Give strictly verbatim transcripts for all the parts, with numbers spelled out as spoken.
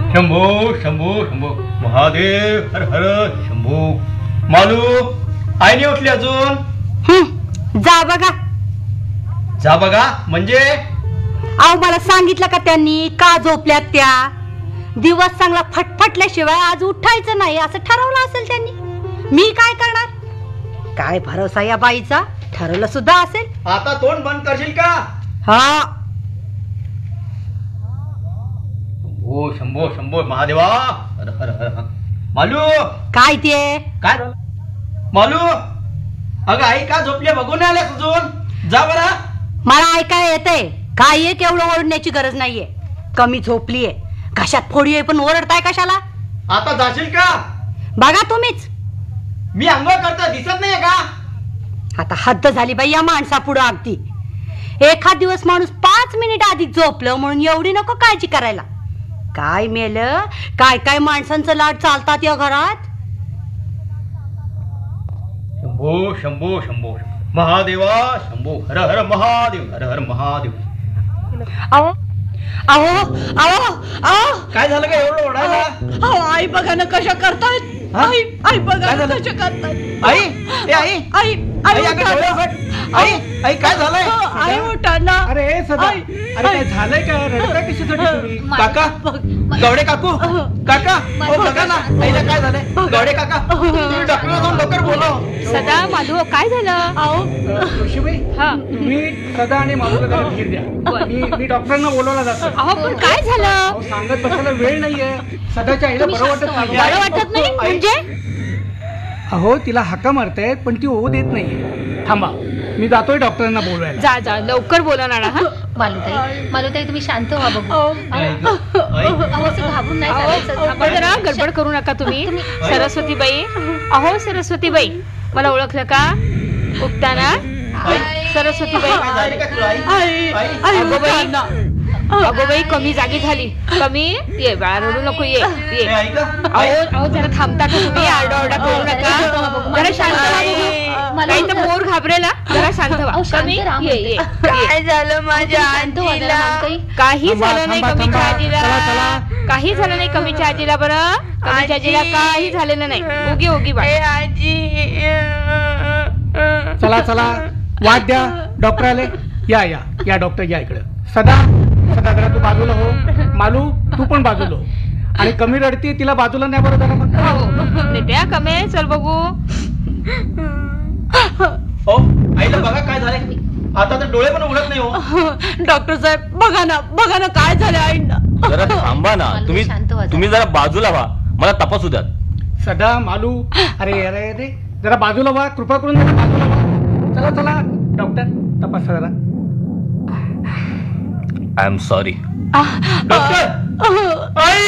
शंभो शंभो शंभो महादेव हर हर शंभो. मालू आईने उठली अजून? जा बघा. जा बघा म्हणजे? अहो मला सांगितलं का त्यांनी का झोपल्यात त्या? दिवस चांगला फटफटल्याशिवाय आज उठायचं नाही असं ठरवलं असेल त्यांनी. मी काय करणार? काय भरोसा या बाईचा? ठरवलं सुद्धा असेल. आता तोंड बंद करशील का? हा. शंभो शंभो शंभो महादेवा हर हर हर. मालू काय ते? काय झालं मालू? अगं आई का झोपली बघून आल्या अजून? जा बरा. मला ऐकाय येतंय. काय एक एवढं ओरडण्याची गरज नाहीये. कमी झोपलीये. घशात फोडी आहे पण ओरडताय कशाला? आता जाशील का? बघा तुम्हीच. मी अंघोळ करता दिसत नाहीये का? आता हद्द झाली बाई या माणसा पुढं. अगदी एखाद दिवस माणूस पाच मिनिट आधी झोपलं म्हणून एवढी नको काळजी करायला. काय मेलं काय काय माणसांचं लाट चालतात या घरात. शंभो शंभो शंभो महादेवा शंभो हर हर महादेव हर हर महादेव. अहो अहो अहो अहो काय झालं का एवढं ओढायला? अहो आई बघा ना कशा करतायत. आई आई बघा ना कशा करतायत. आई ए आई आई आई आई आई आई काय झालंय? आई उठा ना. अरे सदा अरे काय झालंय काय? रडताय कशासाठी तुम्ही? काका गवडे काकू काका हो बघा ना आईला काय झालंय? गवडे काका तुम्ही डॉक्टरला जाऊन लवकर बोलव. सदा माधू काय झालं? अहो ऋषीबाई तुम्ही सदा आणि मालूला जरा धीर द्या. मी मी डॉक्टरांना बोलवला जातो. अहो पण काय झालं? अहो, सांगत बसायला वेळ नाहीये. सदाच्या आईला बरं वाटत नाही. बरं वाटत नाही म्हणजे? अहो तिला हाका मारतायत पण ती होऊ देत नाहीये. थांबा मी जातोय डॉक्टरांना बोलवायला. जा जा लवकर बोला ना. हा मालूताई मालूताई तुम्ही शांत व्हा बघू. अहो असं घाबरून नाही करायचं. जरा गडबड करू नका तुम्ही. सरस्वतीबाई अहो सरस्वतीबाई मला ओळखलं का? उठताना सरस्वतीबाई. अगोबाई अगोबाई कमी जागी झाली. कमी ये बाळा रडू नको. ये ये अहो अहो जरा थांबता का तुम्ही? आरडाओरडा करू नका. जरा शांत व्हा. काही तर मोर घाबरेला. जरा शांत व्हा. कमी ये ये. काय झालं माझ्या आजीला? काही झालं नाही कमीच्या आजीला. काही झालं नाही कमीच्या आजीला. बरं कमीच्या आजीला काही झालेलं नाही. उगी उगी बाई आजी. चला चला वाट द्या. डॉक्टर आले. या या या डॉक्टर या इकडे. सदा सदा जरा तू बाजूला हो. मालू तू पण बाजूला हो. आणि कमी रडती तिला बाजूला नाही बरं जरा मग. नेत्या कमी चल बघू. हो आईला बघा काय झालंय. आता तर डोळे पण उघडत नाही. हो डॉक्टर साहेब बघा ना बघा ना काय झालं आईंना. जरा थांबा ना तुम्ही. तुम्ही जरा बाजूला व्हा. मला तपासू द्या. सदा मालू अरे अरे अरे जरा बाजूला व्हा. कृपा करून जरा बाजूला व्हा. चला चला डॉक्टर तपासा जरा. I am sorry. डॉक्टर आई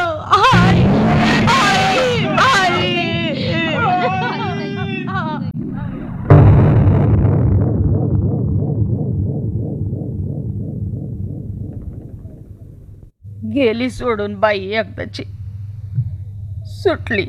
गेली सोडून बाई एकदाची. सुटली.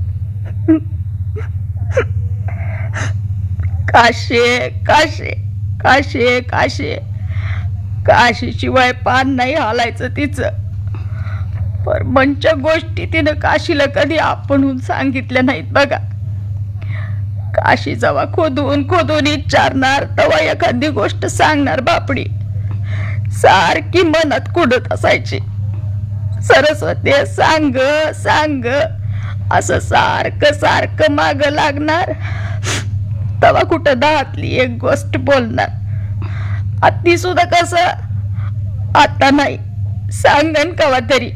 काशे काशे काशे काशे काशी शिवाय पान नाही हालायचं तिचं. परमनच्या गोष्टी तिनं काशीला कधी आपणहून सांगितल्या नाहीत बघा. काशी जेव्हा खोदून खोदून विचारणार तेव्हा एखादी गोष्ट सांगणार बापडी. सारखी मनात कुडत असायची. सरस्वती सांग सांग असं सारखं सारखं माग लागणार. तेव्हा कुठं दहातली एक गोष्ट बोलणार. आत्ती सुद्धा कसं आता नाही सांगन कवा तरी.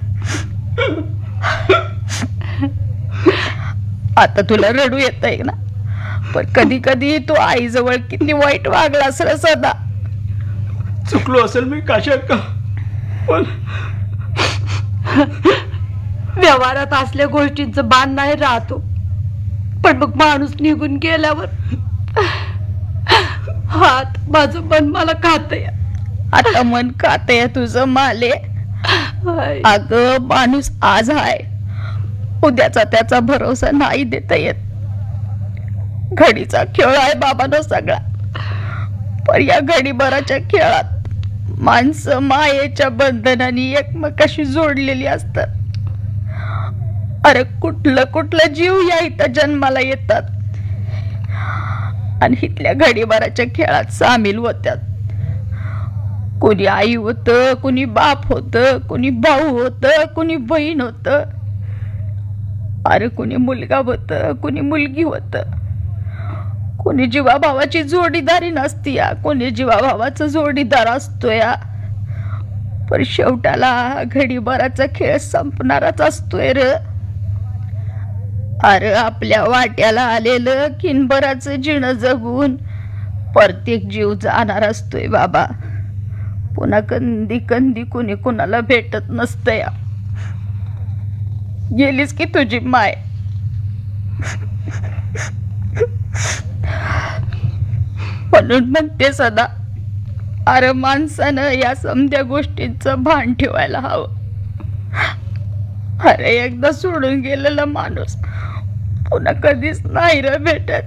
आता तुला रडू येतंय ना पण कधी कधी तू आईजवळ किती वाईट वागलास रे सदा. चुकलो असेल मी काशी अक्का. पण व्यवहारात असल्या गोष्टींचं बाण नाही राहतो. पण मग माणूस निघून गेल्यावर हात माझं मन मला खातय. आता मन खातय तुझं माले. अग माणूस आज आहे उद्याचा त्याचा भरोसा नाही देता येत. घडीचा खेळ आहे बाबानो सगळा. पण या घडीभराच्या खेळात माणसं मायेच्या बंधनाने एकमेकाशी जोडलेली असतात. अरे कुठलं कुठलं जीव या इथं जन्माला येतात आणि इथल्या घडीभराच्या खेळात सामील होत्यात. कोणी आई होत, कोणी बाप होत, कोणी भाऊ होत, कोणी बहीण होत, अरे कोणी मुलगा होत, कोणी मुलगी होत. कोणी जीवाभावाची जोडीदारी नसती या, कोणी जीवाभावाचा जोडीदार असतो या. पण शेवटाला घडीभराचा खेळ संपणारच असतोय र. अरे आपल्या वाट्याला आलेलं किनभराचं जिणं जगून प्रत्येक जीव जाणार असतोय बाबा. पुन्हा कंदी कंदी कुणी कुणाला भेटत नसत या. गेलीस की तुझी माय. म्हणून म्हणते सदा, अरे माणसानं या समध्या गोष्टींचं भान ठेवायला हवं. अरे एकदा सोडून गेलेला माणूस पुन्हा कधीच नाही र भेटत.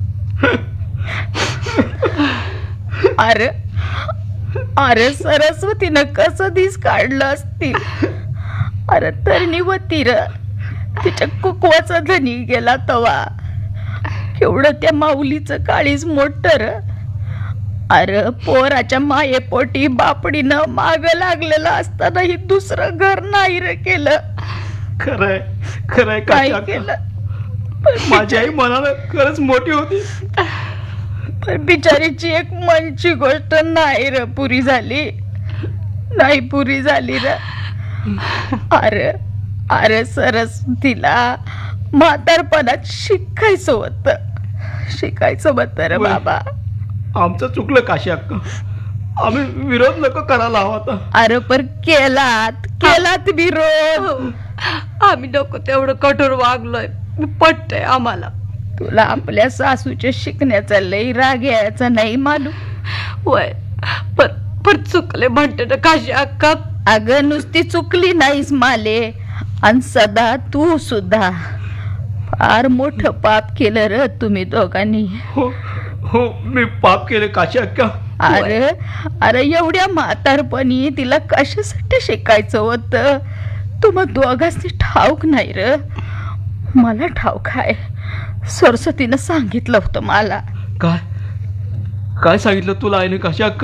अरे अरे सरस्वतीनं कसं दिस काढलं असतील. अरे तरणीवती र तिच्या कुकवाचा धनी गेला तवा. केवढं त्या माऊलीचं काळीच मोठं र. अरे पोराच्या मायेपोटी बापडीनं माग लागलेलं असताना ही दुसरं घर नाही रे केलं. खरंय खरंय काय काका. केलं माझी आई मनाला खरंच मोठी होती. पण बिचारीची एक मनची गोष्ट नाही र पुरी झाली. नाही पुरी झाली र. अरे अरे सरस्वतीला म्हातारपणात शिकायचं होतं. शिकायचं होतं रे बाबा. आमचं चुकलं काशी अक्का. आम्ही विरोध नको करायला हवा होता. अरे पर केलात केलात विरोध. आम्ही नको तेवढं कठोर वागलोय. पटतंय आम्हाला. तुला आपल्या सासूच्या शिकण्याचा लई राग यायचा नाही मालूम. वय पर पर चुकले म्हणते ना काशी अक्का. अगं नुसती चुकली नाहीस माले, आणि सदा तू सुद्धा फार मोठं पाप केलं र तुम्ही दोघांनी. हो हो मी पाप केले काशी अक्का. अरे अरे एवढ्या म्हातारपणी तिला कशासाठी शिकायचं होतं तुम्हा दोघांनी ठाऊक नाही र. मला ठाऊक आहे. सरस्वतीनं सांगितलं होतं मला. काय काय सांगितलं तुला आईने काशी अक्का?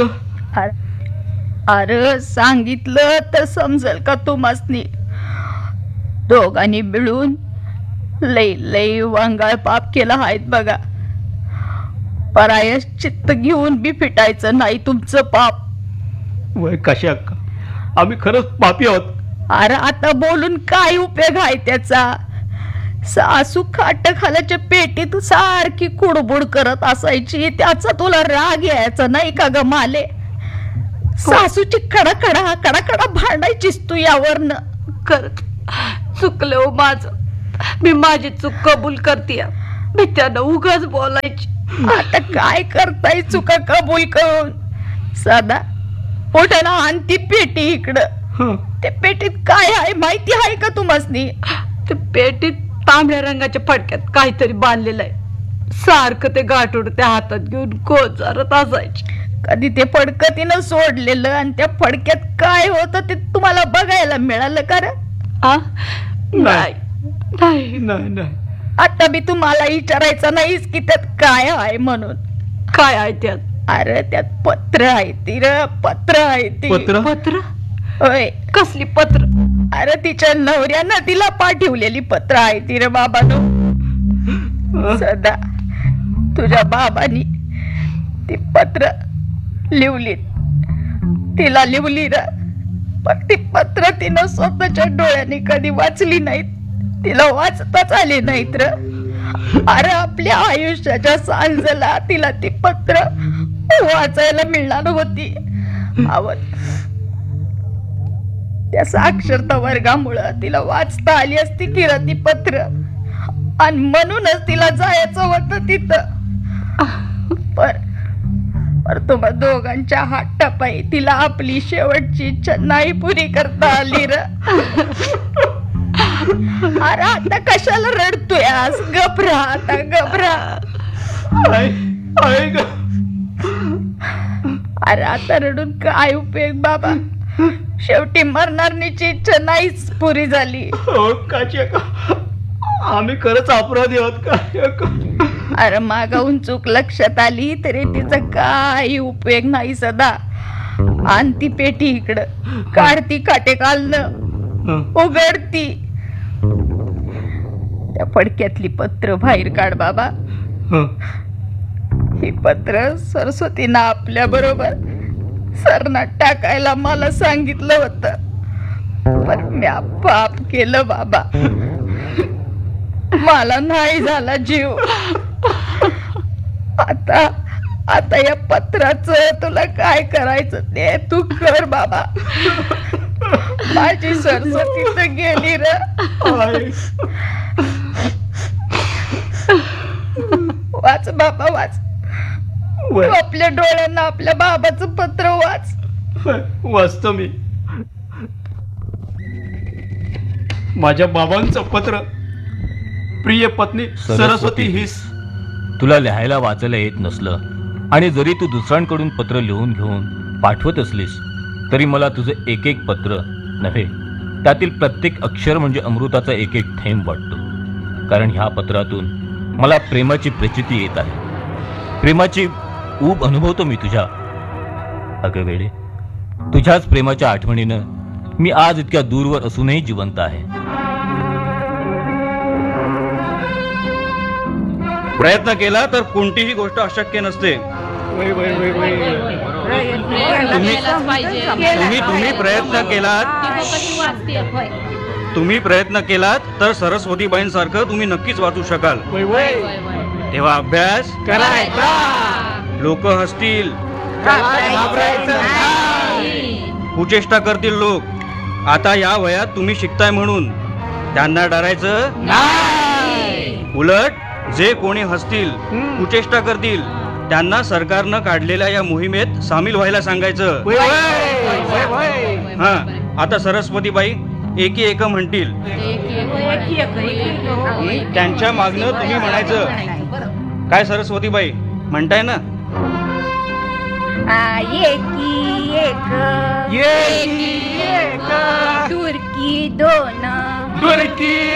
अरे सांगितलं तर समजेल का तुम्हासनी. दोघांनी मिळून लई लई वांगाळ पाप केला आहेत बघा. परायस चित्त घेऊन बी फिटायचं नाही तुमचं पाप. वय काशी अक्का, आम्ही खरंच पापी आहोत. अरे आता बोलून काय उपयोग आहे त्याचा. सासू खाट खाल्याच्या पेटीत सारखी कुडबुड करत असायची, त्याचा तुला राग यायचा नाही का ग माले. सासूची कडकडा कडकडा भांडायचीस तू यावरनं. खरंच चुकलं हो माझं. मी माझी चूक कबूल करते. मी त्यानं उगाच बोलायची. आता काय करताय चुका कबूल करून. सदा पोटाला आणती पेटी इकडं. ते पेटीत काय आहे माहिती आहे का तुम्हासनी? ते पेटीत तांबड्या रंगाच्या फडक्यात काहीतरी बांधलेलं आहे. सारखं ते गाठोड त्या हातात घेऊन गोचारत असायची. कधी ते फडकं तिनं सोडलेलं आणि त्या फडक्यात काय होतं ते तुम्हाला बघायला मिळालं का रे? आ? नाही नाही नाही नाही. आता मी तुम्हाला विचारायचं नाहीस की त्यात काय आहे म्हणून. काय आहे त्यात? अरे त्यात पत्र आहे ती र. पत्र आहे ती. पत्र? पत्र? होय. कसली पत्र? अरे तिच्या नवऱ्यानं तिला पाठवलेली पत्र आहे ती रे बाबानो. सदा तुझ्या बाबांनी ती पत्र लिवली, तिला लिवली र. पण ती पत्र तिनं स्वतःच्या डोळ्यांनी कधी वाचली नाहीत. तिला वाचताच आली नाहीत र. अरे आपल्या आयुष्याच्या सांजला तिला ती पत्र वाचायला मिळणार होती. आवड त्या साक्षरता वर्गामुळं तिला वाचता आली असती की ती पत्र. आणि म्हणूनच तिला जायचं होतं तिथं. पर पर तुम्हा दोघांच्या हट्टापायी तिला आपली शेवटची इच्छा नाही पुरी करता आली र. अरे आता कशाला रडतोय? गबरा आता गबरा. अरे आता रडून काय उपयोग बाबा, शेवटी मरणारनीची इच्छा नाहीच पुरी झाली. हो काची अक्का, आम्ही खरंच अपराधी आहोत का? अरे मागाहून चूक लक्षात आली तरी तिचा काही उपयोग नाही. सदा आण ती पेटी इकडं, काढती काटे कालनं, उघडती त्या फडक्यातली पत्र बाहेर काढ बाबा. ही पत्र सरस्वतीनं आपल्या बरोबर सरनात टाकायला मला सांगितलं होतं, पण मी पाप केलं बाबा. मला नाही झाला जीव. आता आता या पत्राचं तुला काय करायचं ते तू कर बाबा. माझी सरस्वती तर गेली र. वाच बाबा वाच, तू आपल्या डोळ्यांना आपल्या बाबाचं पत्र वाच. वाचतो मी. माझ्या बाबांचं पत्र. प्रिय पत्नी सरस्वती हिस. तुला लिहायला वाचायला येत नसलं आणि जरी तू दुसऱ्यांकडून पत्र लिहून घेऊन पाठवत असलीस तरी मला तुझं एक एक पत्र नव्हे, त्यातील प्रत्येक अक्षर म्हणजे अमृताचा एक एक थेंब वाटतो. कारण ह्या पत्रातून मला प्रेमाची प्रचिती येत आहे. प्रेमाची ऊब अनुभवतो मी तुझ्या. अगं वेळे, तुझ्याच प्रेमाच्या आठवणीनं मी आज इतक्या दूरवर असूनही जिवंत आहे. प्रयत्न केला तर कोणतीही गोष्ट अशक्य नसते. तुम्ही तुम्ही तुम्ही प्रयत्न केलात तुम्ही प्रयत्न केलात तर सरस्वतीबाईंसारखं तुम्ही नक्कीच वाचू शकाल. तेव्हा अभ्यास करायचा. लोक हसतील, कुचेष्टा करतील लोक. आता या वयात तुम्ही शिकताय म्हणून त्यांना डरायचं नाही. उलट जे कोणी हसतील, कुचेष्टा करतील त्यांना सरकारनं काढलेल्या या मोहिमेत सामील व्हायला सांगायचं. हा, आता सरस्वतीबाई एकी एक म्हणतील, त्यांच्या मागणं तुम्ही म्हणायचं. काय सरस्वतीबाई म्हणताय ना? एकी एक, एकी एक, तुर्की दोन, तुर्की